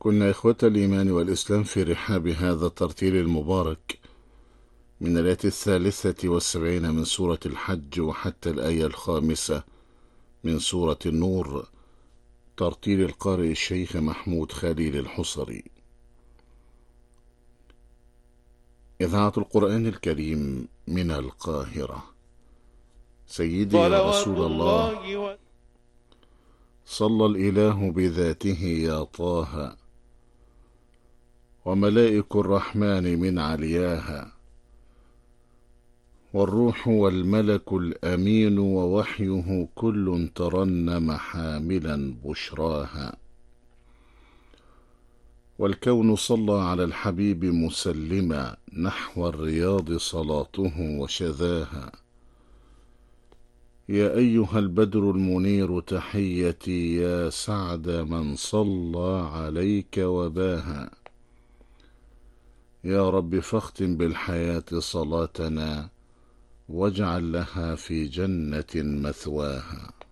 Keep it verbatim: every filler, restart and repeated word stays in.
كنا إخوة الإيمان والإسلام في رحاب هذا الترتيل المبارك من الآية الثالثة والسبعين من سورة الحج وحتى الآية الخامسة من سورة النور، ترتيل القارئ الشيخ محمود خليل الحصري. إذاعة القرآن الكريم من القاهرة. سيدي يا رسول الله، صلى الإله بذاته يا طه، وملائك الرحمن من علياها، والروح والملك الأمين ووحيه كل ترنم حاملا بشراها، والكون صلى على الحبيب مسلما نحو الرياض صلاته وشذاها. يا أيها البدر المنير تحيتي يا سعد من صلى عليك وباها. يا رب فاختم بالحياة صلاتنا واجعل لها في جنة مثواها.